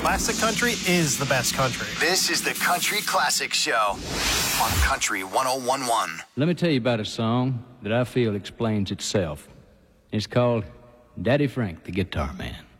Classic country is the best country. This is the Country Classic Show on Country 101.1. Let me tell you about a song that I feel explains itself. It's called Daddy Frank, the Guitar Man.